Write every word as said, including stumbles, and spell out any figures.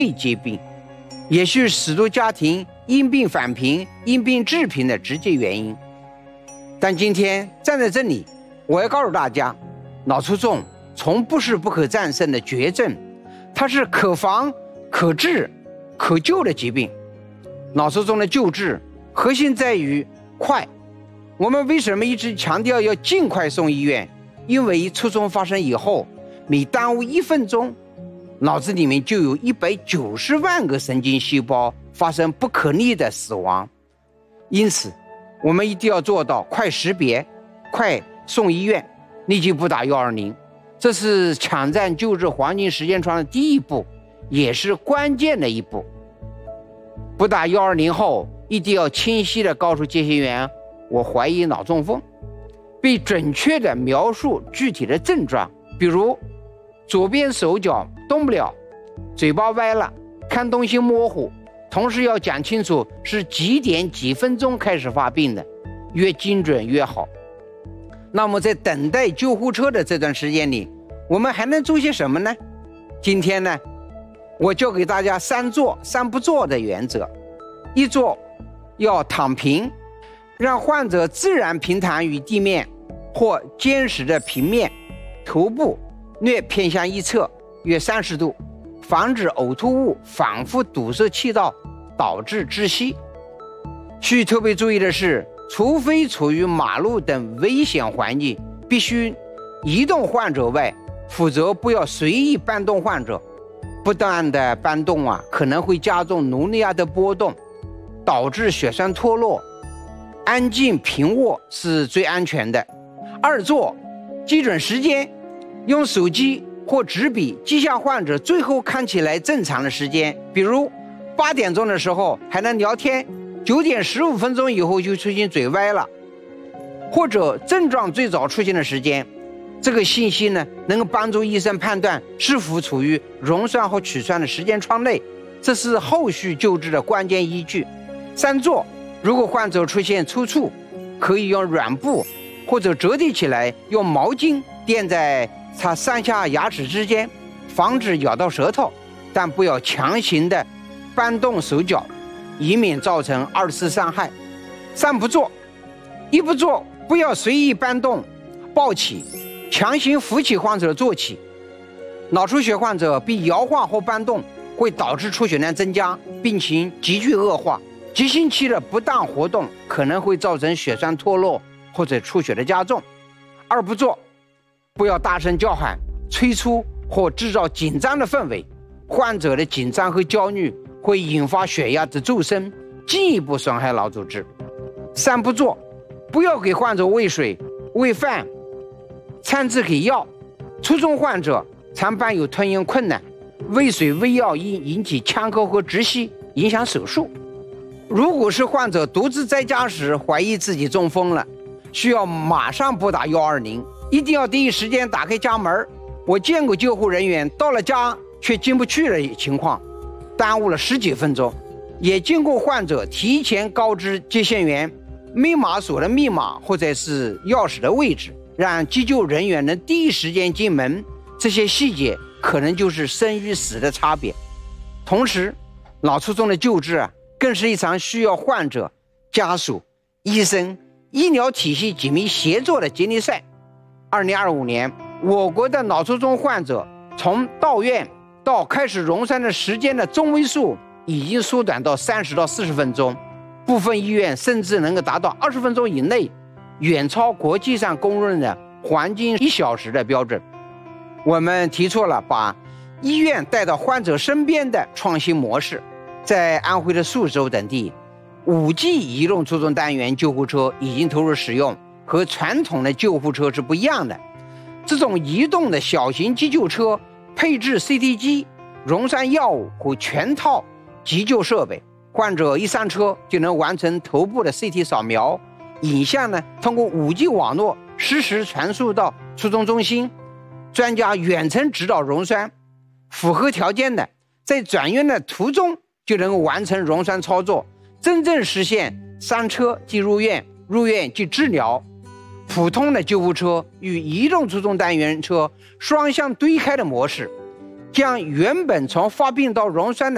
疾病，也是许多家庭因病返贫、因病致贫的直接原因。但今天站在这里，我要告诉大家，脑卒中从不是不可战胜的绝症，它是可防、可治、可救的疾病。脑卒中的救治核心在于快。我们为什么一直强调要尽快送医院？因为卒中发生以后，每耽误一分钟，脑子里面就有一百九十万个神经细胞发生不可逆的死亡。因此我们一定要做到快识别、快送医院，立即拨打一二零。这是抢占救治黄金时间窗的第一步，也是关键的一步。拨打一二零后，一定要清晰地告诉接线员，我怀疑脑中风，并准确地描述具体的症状，比如左边手脚动不了，嘴巴歪了，看东西模糊。同时要讲清楚是几点几分钟开始发病的，越精准越好。那么在等待救护车的这段时间里，我们还能做些什么呢？今天呢，我教给大家三坐三不坐的原则。一坐要躺平，让患者自然平躺于地面或坚实的平面，头部略偏向一侧约三十度，防止呕吐物反复堵塞气道导致窒息。需特别注意的是，除非处于马路等危险环境必须移动患者外，否则不要随意搬动患者。不当的搬动啊，可能会加重颅内压的波动，导致血栓脱落。安静平卧是最安全的。二坐基准时间，用手机或纸笔记下患者最后看起来正常的时间，比如八点钟的时候还能聊天，九点十五分钟以后就出现嘴歪了，或者症状最早出现的时间。这个信息呢，能够帮助医生判断是否处于溶栓或取栓的时间窗内，这是后续救治的关键依据。三坐，如果患者出现抽搐，可以用软布或者折叠起来，用毛巾垫在他上下牙齿之间，防止咬到舌头，但不要强行的搬动手脚，以免造成二次伤害。三不坐，一不坐，不要随意搬动、抱起、强行扶起患者坐起。脑出血患者被摇晃或搬动，会导致出血量增加，病情急剧恶化。急性期的不当活动可能会造成血栓脱落或者出血的加重。二不坐，不要大声叫喊、催促或制造紧张的氛围，患者的紧张和焦虑会引发血压的骤升，进一步损害脑组织。三不坐，不要给患者喂水、喂饭、掺制给药。卒中患者常伴有吞咽困难，喂水喂药易引起呛口和窒息，影响手术。如果是患者独自在家时怀疑自己中风了，需要马上拨打一二零，一定要第一时间打开家门。我见过救护人员到了家却进不去的情况，耽误了十几分钟。也经过患者提前告知接线员密码锁的密码或者是钥匙的位置，让急救人员能第一时间进门。这些细节可能就是生与死的差别。同时，脑卒中的救治啊，更是一场需要患者、家属、医生、医疗体系紧密协作的接力赛。二零二五年，我国的脑卒中患者从到院到开始溶栓的时间的中位数已经缩短到三十到四十分钟，部分医院甚至能够达到二十分钟以内，远超国际上公认的黄金一小时的标准。我们提出了把医院带到患者身边的创新模式。在安徽的宿州等地， 五 G 移动卒中单元救护车已经投入使用，和传统的救护车是不一样的。这种移动的小型急救车配置 C T 机、溶栓药物和全套急救设备，患者一上车就能完成头部的 C T 扫描，影像呢通过 五 G 网络实时传输到卒中中心，专家远程指导溶栓。符合条件的，在转院的途中就能够完成溶栓操作，真正实现上车即入院，入院即治疗。普通的救护车与移动卒中单元车双向对开的模式，将原本从发病到溶栓的